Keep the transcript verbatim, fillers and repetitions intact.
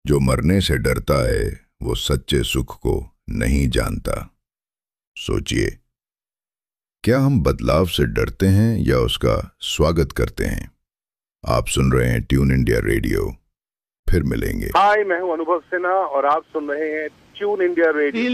जो मरने से डरता है वो सच्चे सुख को नहीं जानता। सोचिए, क्या हम बदलाव से डरते हैं या उसका स्वागत करते हैं? आप सुन रहे हैं ट्यून इंडिया रेडियो। फिर मिलेंगे। हाय, मैं हूं अनुभव सिन्हा और आप सुन रहे हैं ट्यून इंडिया रेडियो।